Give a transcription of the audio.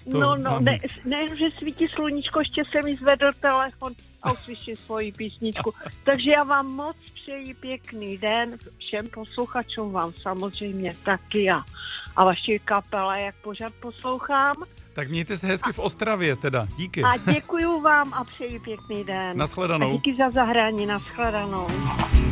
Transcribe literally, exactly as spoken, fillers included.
To no, no, mám... ne, ne, že svítí sluníčko, ještě jsem mi zvedl telefon a uslyším svoji písničku. Takže já vám moc přeji pěkný den, všem posluchačům vám samozřejmě taky já. A vaši kapele, jak pořád poslouchám. Tak mějte se hezky v Ostravě teda, díky. A děkuju vám a přeji pěkný den. Nashledanou. A díky za zahrání, nashledanou.